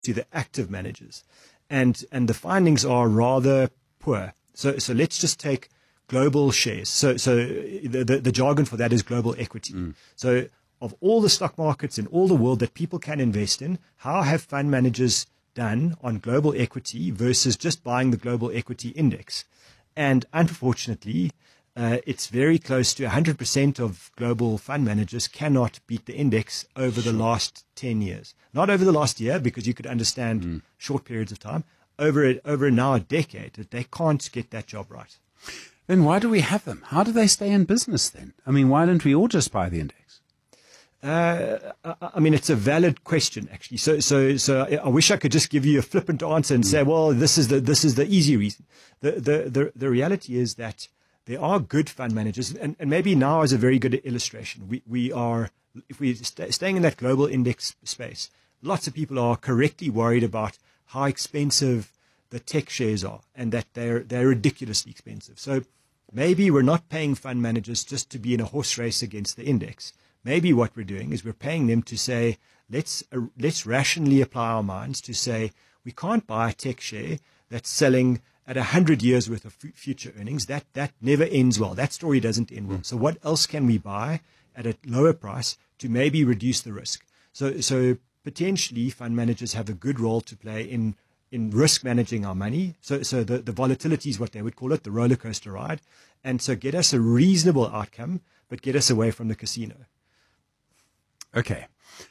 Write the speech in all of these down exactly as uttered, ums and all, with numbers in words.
to the active managers. And and the findings are rather poor. So so let's just take global shares. So so the, the, the jargon for that is global equity. Mm. So of all the stock markets in all the world that people can invest in, how have fund managers done on global equity versus just buying the global equity index? And unfortunately, uh, it's very close to one hundred percent of global fund managers cannot beat the index over the last ten years. Not over the last year, because you could understand mm. short periods of time. Over a, over now a decade, that they can't get that job right. Then why do we have them? How do they stay in business then? I mean, why don't we all just buy the index? Uh, I mean, it's a valid question, actually. So, so, so I wish I could just give you a flippant answer and mm. say, well, this is the this is the easy reason. The the the, the reality is that there are good fund managers, and, and maybe now is a very good illustration. We we are, if we're st- staying in that global index space, lots of people are correctly worried about how expensive the tech shares are, and that they're they're ridiculously expensive. So maybe we're not paying fund managers just to be in a horse race against the index. Maybe what we're doing is we're paying them to say, let's uh, let's rationally apply our minds to say, we can't buy a tech share that's selling at one hundred years worth of f- future earnings. That that never ends well. That story doesn't end well. Mm. So what else can we buy at a lower price to maybe reduce the risk? So so potentially fund managers have a good role to play in in risk managing our money. So so the, the volatility is what they would call it, the roller coaster ride. And so get us a reasonable outcome, but get us away from the casino. Okay.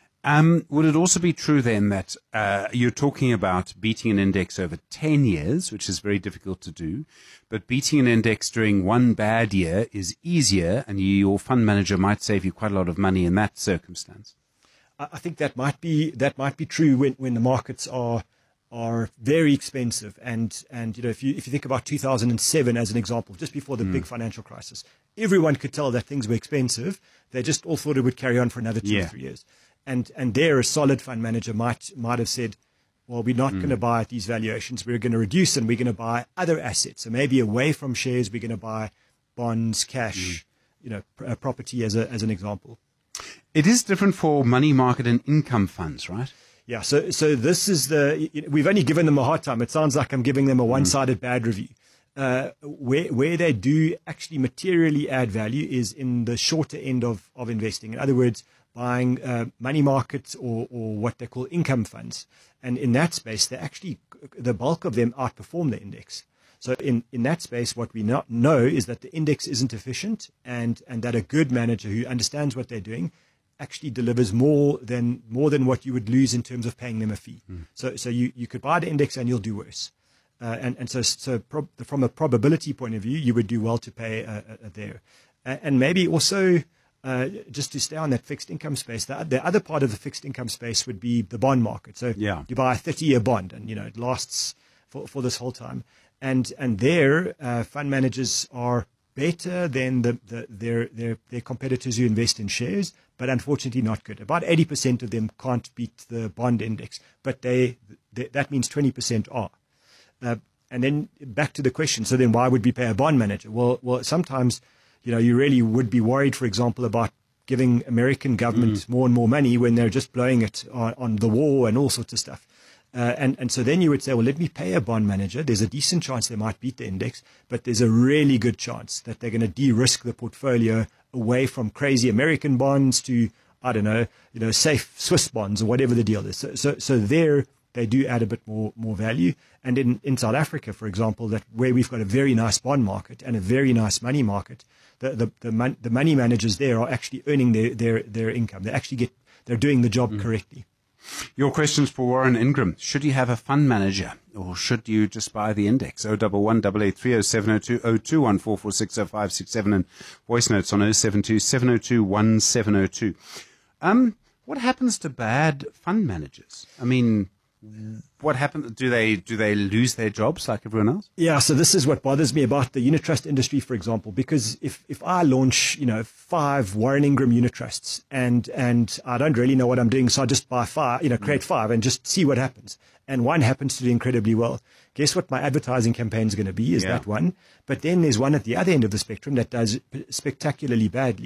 Um, would it also be true then that uh, you're talking about beating an index over ten years, which is very difficult to do, but beating an index during one bad year is easier, and you, your fund manager might save you quite a lot of money in that circumstance? I think that might be that might be true when, when the markets are are very expensive, and and you know if you if you think about two thousand seven as an example, just before the mm. big financial crisis, everyone could tell that things were expensive. They just all thought it would carry on for another two yeah. or three years. And and there, a solid fund manager might might have said, well, we're not mm. going to buy at these valuations. We're going to reduce, and we're going to buy other assets. So maybe away from shares, we're going to buy bonds, cash, mm. you know, pr- property as a as an example. It is different for money market and income funds, right? Yeah. So so this is the you know, we've only given them a hard time. It sounds like I'm giving them a one-sided mm. bad review. Uh, where where they do actually materially add value is in the shorter end of, of investing. In other words, buying uh, money markets or, or what they call income funds. And in that space, they actually, the bulk of them outperform the index. So in, in that space, what we not know is that the index isn't efficient, and, and that a good manager who understands what they're doing actually delivers more than more than what you would lose in terms of paying them a fee. Mm. So so you, you could buy the index and you'll do worse. Uh, and, and so, so prob- from a probability point of view, you would do well to pay uh, uh, there. Uh, and maybe also, uh, just to stay on that fixed income space, the, the other part of the fixed income space would be the bond market. So yeah. you buy a thirty-year bond, and you know it lasts for, for this whole time. And and there, uh, fund managers are better than the, the their their their competitors who invest in shares, but unfortunately not good. About eighty percent of them can't beat the bond index, but they, they that means twenty percent are. Uh, and then back to the question, so then why would we pay a bond manager? Well, well, sometimes, you know, you really would be worried, for example, about giving American government mm. more and more money when they're just blowing it on, on the war and all sorts of stuff. Uh, and, and so then you would say, well, let me pay a bond manager. There's a decent chance they might beat the index, but there's a really good chance that they're going to de-risk the portfolio away from crazy American bonds to, I don't know, you know, safe Swiss bonds or whatever the deal is. So, so, so there, they do add a bit more, more value. And in, in South Africa, for example, that where we've got a very nice bond market and a very nice money market, the the the, mon- the money managers there are actually earning their, their, their income. They actually get they're doing the job mm. correctly. Your questions for Warren Ingram: should you have a fund manager, or should you just buy the index? Oh double one double eight three oh seven oh two oh two one four four six oh five six seven and voice notes on oh seven two seven oh two one seven oh two. Um, what happens to bad fund managers? I mean, what happens? Do they do they lose their jobs like everyone else? Yeah, so this is what bothers me about the unit trust industry, for example, because if, if I launch, you know, five Warren Ingram unit trusts and and I don't really know what I'm doing, so I just buy five, you know, create five and just see what happens. And one happens to do incredibly well. Guess what my advertising campaign is going to be is yeah. that one. But then there's one at the other end of the spectrum that does spectacularly badly.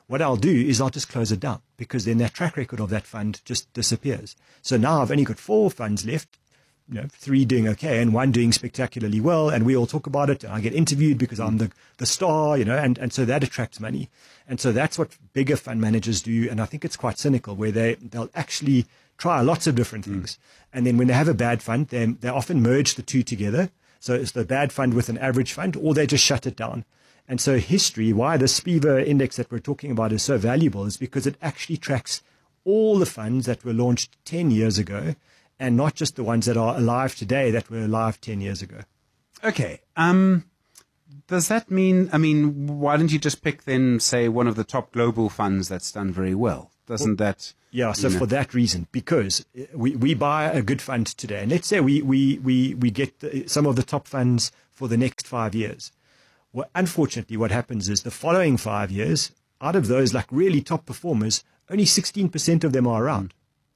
what I'll do is I'll just close it down, because then that track record of that fund just disappears. So now I've only got four funds left, you know, three doing okay and one doing spectacularly well, and we all talk about it, and I get interviewed because I'm the, the star, you know, and, and so that attracts money. And so that's what bigger fund managers do, and I think it's quite cynical, where they, they'll actually try lots of different things. Mm. And then when they have a bad fund, they, they often merge the two together. So it's the bad fund with an average fund, or they just shut it down. And so history, why the S P I V A index that we're talking about is so valuable, is because it actually tracks all the funds that were launched ten years ago, and not just the ones that are alive today that were alive ten years ago. Okay. Um, does that mean, I mean, why don't you just pick then, say, one of the top global funds that's done very well? Doesn't well, that... Yeah, so you know. For that reason, because we, we buy a good fund today, and let's say we, we, we, we get the, some of the top funds for the next five years. Well, unfortunately, what happens is the following five years, out of those like really top performers, only sixteen percent of them are around.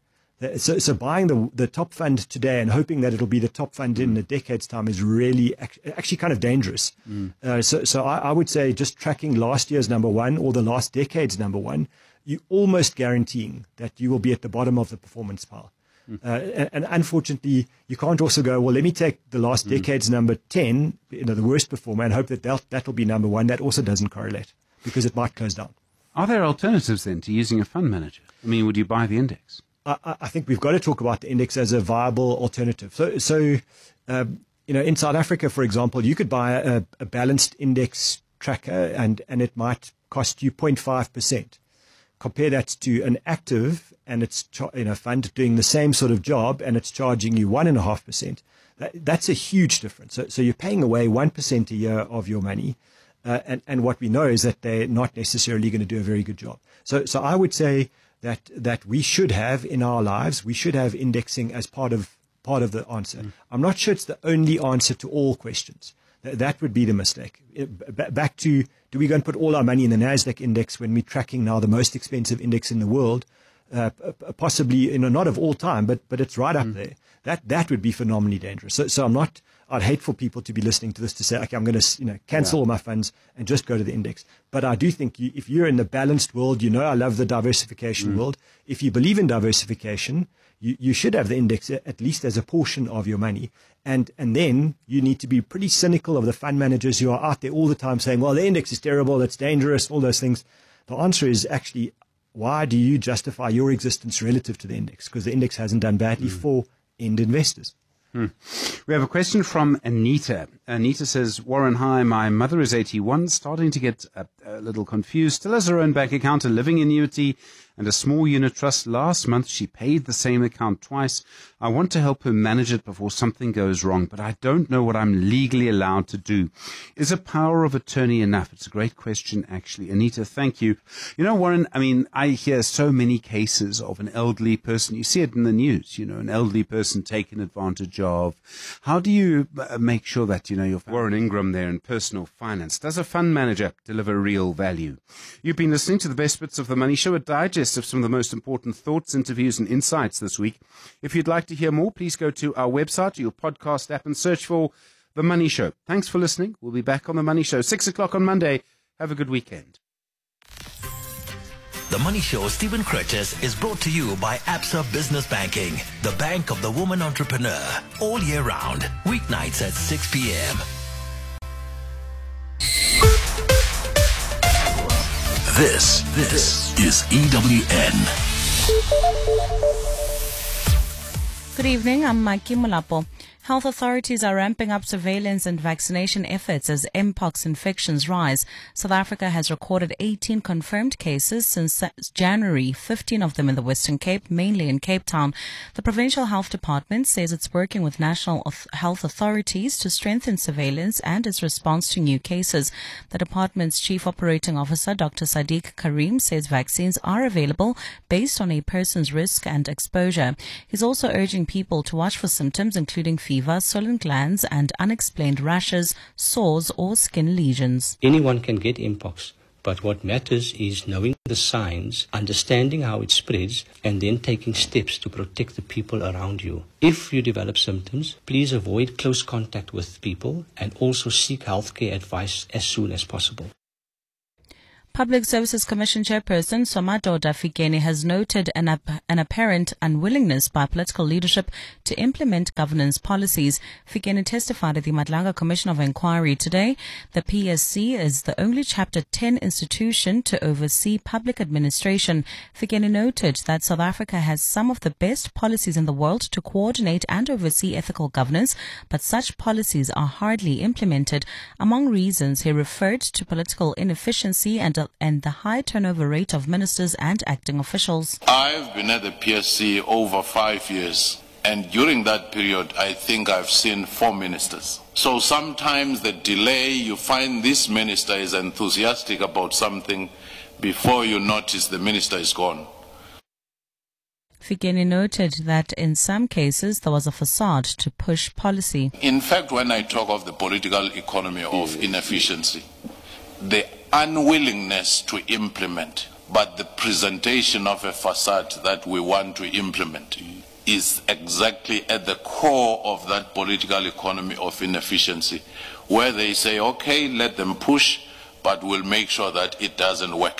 So, so buying the the top fund today and hoping that it'll be the top fund in a decade's time is really actually kind of dangerous. Mm. Uh, so, so I, I would say just tracking last year's number one or the last decade's number one, you're almost guaranteeing that you will be at the bottom of the performance pile. Mm. Uh, and, and unfortunately, you can't also go, well, let me take the last mm. decade's number ten, you know, the worst performer, and hope that that'll, that'll be number one. That also doesn't correlate, because it might close down. Are there alternatives then to using a fund manager? I mean, would you buy the index? I, I think we've got to talk about the index as a viable alternative. So, so um, you know, in South Africa, for example, you could buy a, a balanced index tracker, and, and it might cost you zero point five percent. Compare that to an active and it's you know fund doing the same sort of job, and it's charging you one and a half percent. That's a huge difference. So, so you're paying away one percent a year of your money, uh, and and what we know is that they're not necessarily going to do a very good job. So, so I would say that that we should have in our lives, we should have indexing as part of part of the answer. Mm. I'm not sure it's the only answer to all questions. Th- that would be the mistake. B- back to, do we go and put all our money in the NASDAQ index when we're tracking now the most expensive index in the world? Uh, possibly, you know, not of all time, but but it's right up mm. there. That that would be phenomenally dangerous. So so I'm not. I'd hate for people to be listening to this to say, okay, I'm going to you know cancel yeah. all my funds and just go to the index. But I do think you, if you're in the balanced world, you know, I love the diversification mm. world. If you believe in diversification, you, you should have the index at least as a portion of your money. And and then you need to be pretty cynical of the fund managers who are out there all the time saying, well, the index is terrible, it's dangerous, all those things. The answer is actually, why do you justify your existence relative to the index? Because the index hasn't done badly mm. for end investors. Hmm. We have a question from Anita. Anita says, Warren, hi, my mother is eighty-one, starting to get a, a little confused, still has her own bank account, a living annuity, and a small unit trust. Last month, she paid the same account twice. I want to help her manage it before something goes wrong, but I don't know what I'm legally allowed to do. Is a power of attorney enough? It's a great question, actually. Anita, thank you. You know, Warren, I mean, I hear so many cases of an elderly person. You see it in the news, you know, an elderly person taken advantage of. How do you uh, make sure that, you know, your Warren Ingram there in personal finance? Does a fund manager deliver real value? You've been listening to the best bits of The Money Show, a digest of some of the most important thoughts, interviews, and insights this week. If you'd like to hear more, please go to our website or your podcast app and search for The Money Show. Thanks for listening. We'll be back on The Money Show, six o'clock on Monday. Have a good weekend. The Money Show, Stephen Crutches, is brought to you by Absa Business Banking, the bank of the woman entrepreneur. All year round, weeknights at six p.m. This, this is E W N. Good evening, I'm Maki Mulapo. Health authorities are ramping up surveillance and vaccination efforts as Mpox infections rise. South Africa has recorded eighteen confirmed cases since January, fifteen of them in the Western Cape, mainly in Cape Town. The Provincial Health Department says it's working with national health authorities to strengthen surveillance and its response to new cases. The department's Chief Operating Officer, Doctor Sadiq Karim, says vaccines are available based on a person's risk and exposure. He's also urging people to watch for symptoms including fever, fever, swollen glands, and unexplained rashes, sores, or skin lesions. Anyone can get Mpox, but what matters is knowing the signs, understanding how it spreads, and then taking steps to protect the people around you. If you develop symptoms, please avoid close contact with people and also seek healthcare advice as soon as possible. Public Services Commission Chairperson Somadoda Fikeni has noted an, ap- an apparent unwillingness by political leadership to implement governance policies. Fikeni testified at the Madlanga Commission of Inquiry today. The P S C is the only Chapter ten institution to oversee public administration. Fikeni noted that South Africa has some of the best policies in the world to coordinate and oversee ethical governance, but such policies are hardly implemented. Among reasons, he referred to political inefficiency and and the high turnover rate of ministers and acting officials. I've been at the P S C over five years, and during that period, I think I've seen four ministers. So sometimes the delay, you find this minister is enthusiastic about something, before you notice the minister is gone. Fikeni noted that in some cases there was a facade to push policy. In fact, when I talk of the political economy of inefficiency, the unwillingness to implement, but the presentation of a facade that we want to implement is exactly at the core of that political economy of inefficiency, where they say, okay, let them push, but we'll make sure that it doesn't work.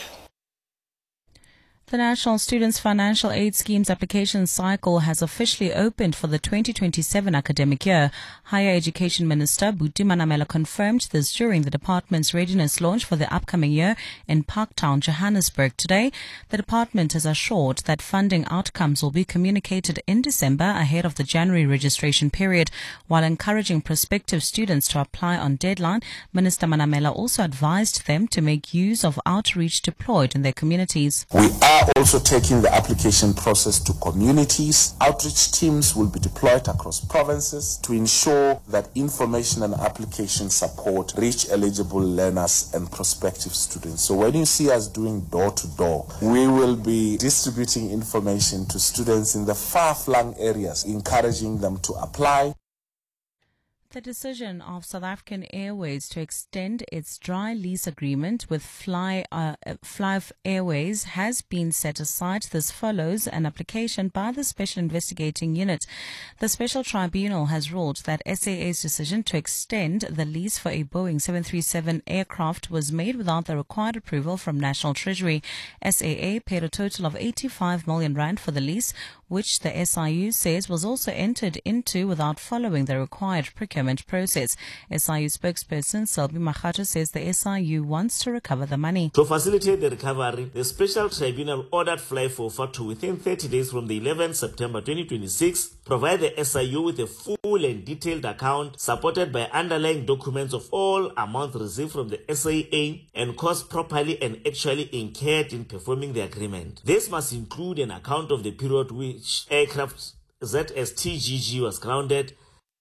The National Students Financial Aid Scheme's application cycle has officially opened for the twenty twenty-seven academic year. Higher Education Minister Buti Manamela confirmed this during the department's readiness launch for the upcoming year in Parktown, Johannesburg. Today, the department has assured that funding outcomes will be communicated in December ahead of the January registration period. While encouraging prospective students to apply on deadline, Minister Manamela also advised them to make use of outreach deployed in their communities. We are also taking the application process to communities. Outreach teams will be deployed across provinces to ensure that information and application support reach eligible learners and prospective students. So when you see us doing door-to-door, we will be distributing information to students in the far-flung areas, encouraging them to apply. The decision of South African Airways to extend its dry lease agreement with Fly, uh, Fly Airways has been set aside. This follows an application by the Special Investigating Unit. The Special Tribunal has ruled that S A A's decision to extend the lease for a Boeing seven thirty-seven aircraft was made without the required approval from National Treasury. S A A paid a total of eighty-five million rand for the lease, which the S I U says was also entered into without following the required procurement process. S I U spokesperson Selby Makhato says the S I U wants to recover the money. To facilitate the recovery, the Special Tribunal ordered Flyfofa to, within thirty days from the eleventh of September twenty twenty-six, provide the S I U with a full and detailed account supported by underlying documents of all amounts received from the S A A and costs properly and actually incurred in performing the agreement. This must include an account of the period which aircraft Z S T G G was grounded.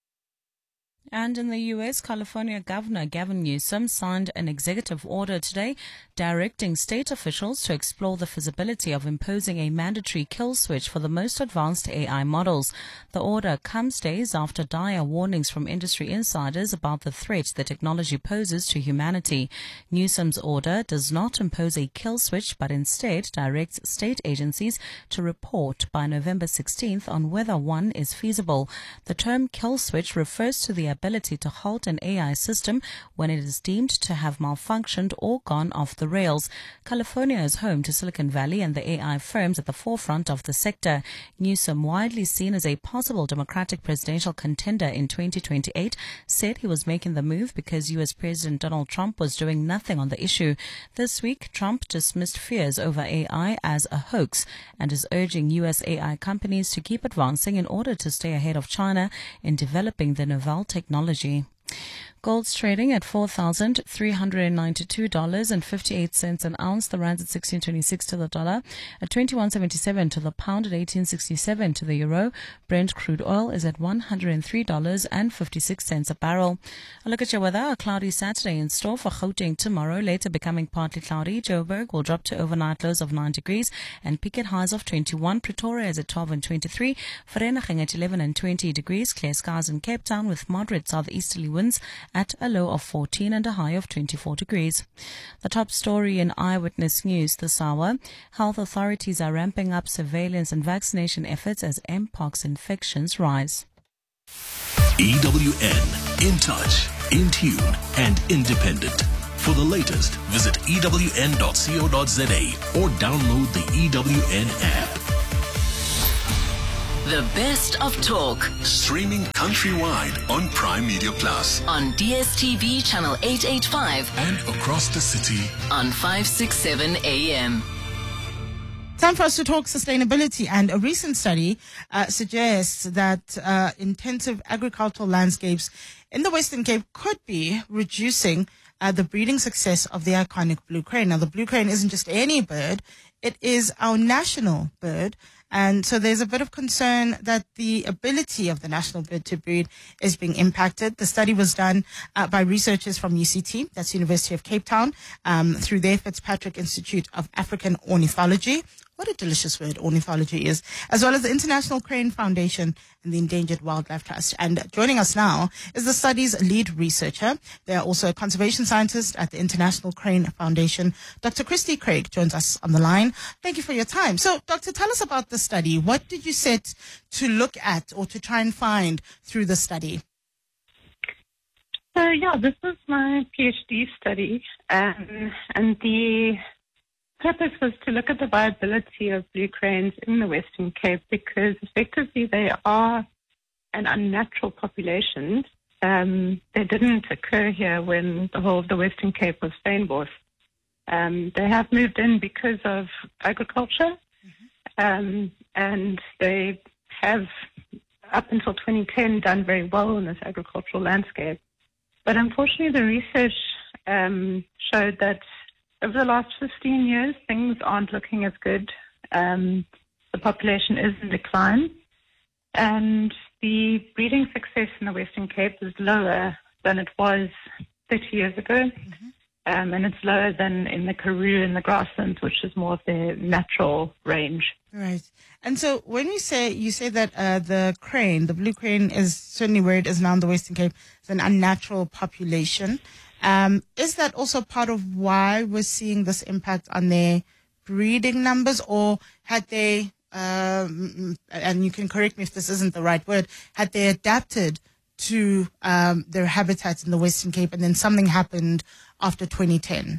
And in the U S, California Governor Gavin Newsom signed an executive order today directing state officials to explore the feasibility of imposing a mandatory kill switch for the most advanced A I models. The order comes days after dire warnings from industry insiders about the threat the technology poses to humanity. Newsom's order does not impose a kill switch, but instead directs state agencies to report by November sixteenth on whether one is feasible. The term kill switch refers to the ability to halt an A I system when it is deemed to have malfunctioned or gone off the rails. California is home to Silicon Valley and the A I firms at the forefront of the sector. Newsom, widely seen as a possible Democratic presidential contender in twenty twenty-eight, said he was making the move because U S President Donald Trump was doing nothing on the issue. This week, Trump dismissed fears over A I as a hoax and is urging U S A I companies to keep advancing in order to stay ahead of China in developing the novel technology. Gold's trading at four thousand three hundred ninety-two dollars and fifty-eight cents an ounce. The rand's at sixteen twenty-six to the dollar, at twenty-one seventy-seven to the pound, at eighteen sixty-seven to the euro. Brent crude oil is at one hundred three dollars and fifty-six cents a barrel. A look at your weather. A cloudy Saturday in store for Gauteng tomorrow, later becoming partly cloudy. Joburg will drop to overnight lows of nine degrees and peak at highs of twenty-one. Pretoria is at twelve and twenty-three. Vereeniging at eleven and twenty degrees. Clear skies in Cape Town with moderate southeasterly winds at a low of fourteen and a high of twenty-four degrees. The top story in Eyewitness News this hour: health authorities are ramping up surveillance and vaccination efforts as Mpox infections rise. E W N, in touch, in tune, and independent. For the latest, visit E W N dot co dot za or download the E W N app. The best of talk. Streaming countrywide on Prime Media Plus. On D S T V channel eight eighty-five. And across the city. On five sixty-seven A M. Time for us to talk sustainability, and a recent study uh, suggests that uh, intensive agricultural landscapes in the Western Cape could be reducing uh, the breeding success of the iconic blue crane. Now, the blue crane isn't just any bird, it is our national bird. And so there's a bit of concern that the ability of the national bird to breed is being impacted. The study was done uh, by researchers from U C T, that's University of Cape Town, um, through their Fitzpatrick Institute of African Ornithology. What a delicious word ornithology is, as well as the International Crane Foundation and the Endangered Wildlife Trust. And joining us now is the study's lead researcher. They are also a conservation scientist at the International Crane Foundation. Doctor Christy Craig joins us on the line. Thank you for your time. So, Doctor, tell us about the study. What did you set to look at or to try and find through the study? So, yeah, this was my PhD study, um, and the purpose was to look at the viability of blue cranes in the Western Cape, because effectively they are an unnatural population. Um, they didn't occur here when the whole of the Western Cape was steenbos. Um, they have moved in because of agriculture, mm-hmm. um, and they have, up until twenty ten, done very well in this agricultural landscape. But unfortunately, the research um, showed that over the last fifteen years, things aren't looking as good. Um, the population is in decline, and the breeding success in the Western Cape is lower than it was thirty years ago, mm-hmm. um, and it's lower than in the Karoo and the grasslands, which is more of their natural range. Right. And so when you say, you say that uh, the crane, the blue crane is certainly where it is now in the Western Cape, it's an unnatural population. Um, is that also part of why we're seeing this impact on their breeding numbers, or had they, um, and you can correct me if this isn't the right word, had they adapted to um, their habitats in the Western Cape and then something happened after twenty ten?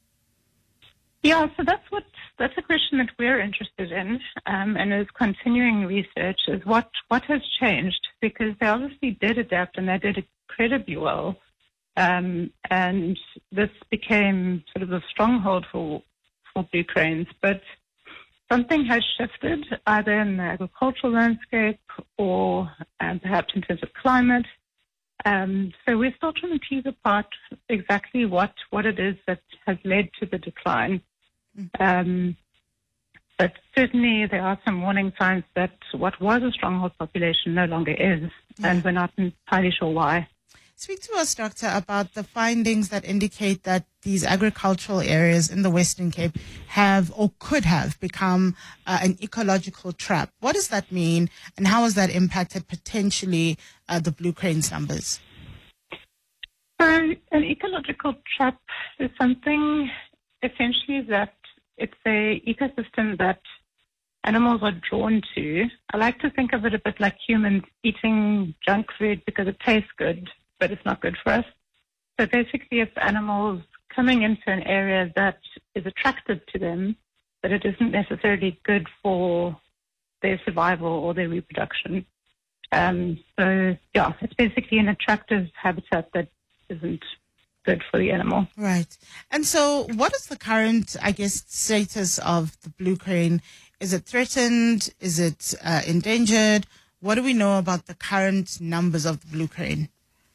Yeah, so that's what that's a question that we're interested in, um, and is continuing research, is what, what has changed, because they obviously did adapt and they did incredibly well. Um, and this became sort of a stronghold for, for blue cranes. But something has shifted, either in the agricultural landscape or um, perhaps in terms of climate. Um, so we're still trying to tease apart exactly what, what it is that has led to the decline. Um, but certainly there are some warning signs that what was a stronghold population no longer is, yeah. and we're not entirely sure why. Speak to us, Doctor, about the findings that indicate that these agricultural areas in the Western Cape have or could have become uh, an ecological trap. What does that mean, and how has that impacted potentially uh, the blue cranes numbers? So an ecological trap is something essentially that it's a ecosystem that animals are drawn to. I like to think of it a bit like humans eating junk food because it tastes good, but it's not good for us. So basically, it's animals coming into an area that is attractive to them, but it isn't necessarily good for their survival or their reproduction. Um, so, yeah, it's basically an attractive habitat that isn't good for the animal. Right. And so what is the current, I guess, status of the blue crane? Is it threatened? Is it uh, endangered? What do we know about the current numbers of the blue crane?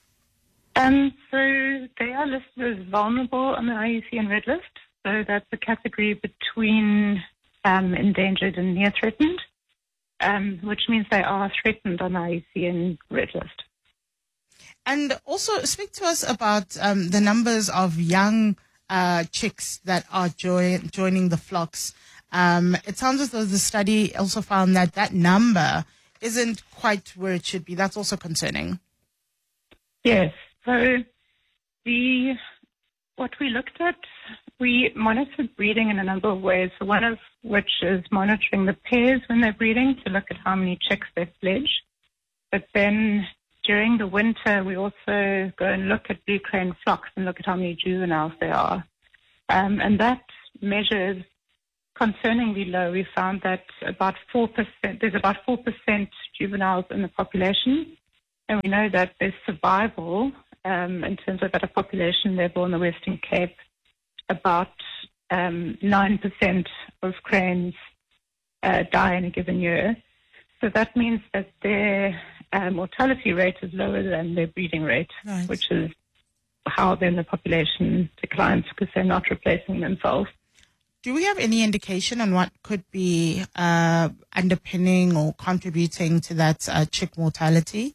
Um, so they are listed as vulnerable on the I U C N Red List. So that's a category between um, endangered and near threatened, um, which means they are threatened on the I U C N Red List. And also speak to us about um, the numbers of young uh, chicks that are join, joining the flocks. Um, it sounds as though the study also found that that number isn't quite where it should be. That's also concerning. Yes. So the what we looked at, we monitored breeding in a number of ways. So one of which is monitoring the pairs when they're breeding to look at how many chicks they fledge. But then during the winter, we also go and look at blue crane flocks and look at how many juveniles there are. Um, and that measure is concerningly low. We found that about four percent, there's about four percent juveniles in the population. And we know that there's survival um, in terms of at a population level in the Western Cape, about um, nine percent of cranes uh, die in a given year. So that means that their uh, mortality rate is lower than their breeding rate, Right. which is how then the population declines because they're not replacing themselves. Do we have any indication on what could be uh, underpinning or contributing to that uh, chick mortality?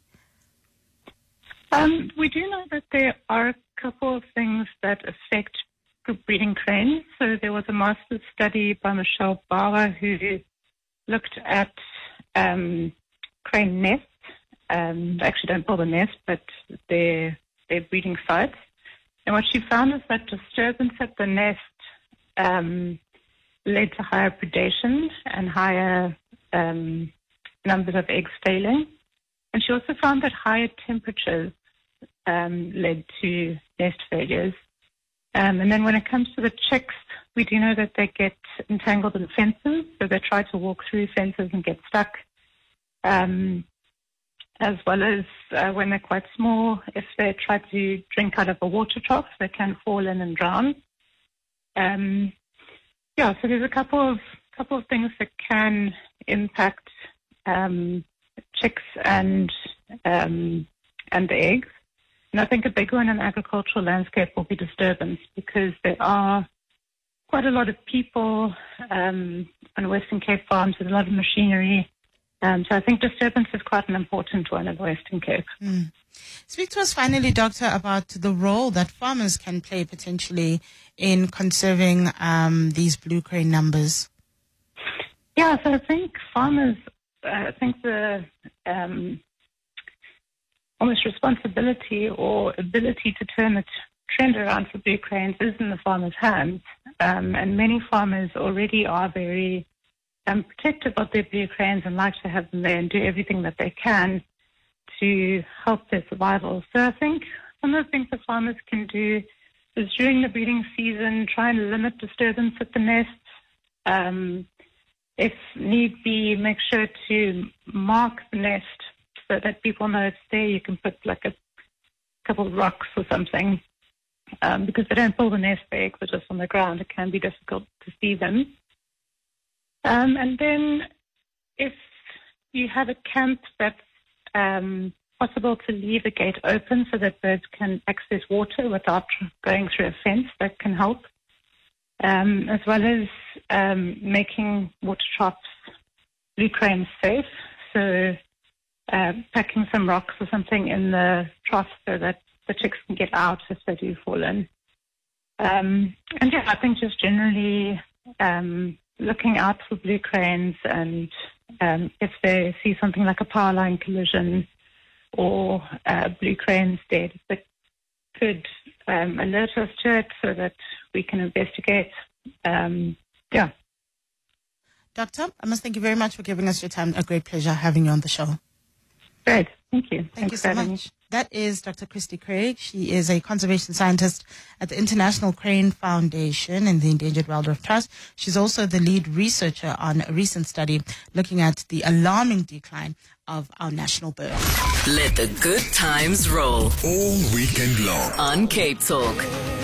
Um, we do know that there are a couple of things that affect breeding cranes. So there was a master's study by Michelle Bauer who looked at um, crane nests. Um, they actually don't build a nest, but their their breeding sites. And what she found is that disturbance at the nest um, led to higher predation and higher um, numbers of eggs failing. And she also found that higher temperatures um, led to nest failures. Um, and then when it comes to the chicks, we do know that they get entangled in fences, so they try to walk through fences and get stuck. Um, as well as uh, when they're quite small, if they try to drink out of a water trough, they can fall in and drown. Um, yeah, so there's a couple of couple of things that can impact um, chicks and um, and the eggs. And I think a big one in the agricultural landscape will be disturbance, because there are quite a lot of people um, on Western Cape farms with a lot of machinery. Um, so I think disturbance is quite an important one in the Western Cape. Mm. Speak to us finally, Doctor, about the role that farmers can play potentially in conserving um, these blue crane numbers. Yeah, so I think farmers, uh, I think the um, almost responsibility or ability to turn the t- trend around for blue cranes is in the farmers' hands. Um, and many farmers already are very um, protective of their blue cranes and like to have them there and do everything that they can to help their survival. So I think some of the things that farmers can do is during the breeding season, try and limit disturbance at the nests. Um, if need be, make sure to mark the nest so that people know it's there. You can put like a couple of rocks or something. Um, because they don't build a nest, the eggs are just on the ground. It can be difficult to see them. Um, and then if you have a camp that's um, possible to leave a gate open so that birds can access water without going through a fence, that can help. Um, as well as um, making water troughs, blue cranes safe. So uh, packing some rocks or something in the trough so that the chicks can get out if they do fall in. Um, and yeah, I think just generally um, looking out for blue cranes, and um, if they see something like a power line collision or uh, blue cranes dead, that could um, alert us to it so that we can investigate. Um, yeah. Doctor, I must thank you very much for giving us your time. A great pleasure having you on the show. Great. Thank you. Thank Thanks you so for having much. me. That is Doctor Christy Craig. She is a conservation scientist at the International Crane Foundation and the Endangered Wildlife Trust. She's also the lead researcher on a recent study looking at the alarming decline of our national bird. Let the good times roll All weekend long. on Cape Talk.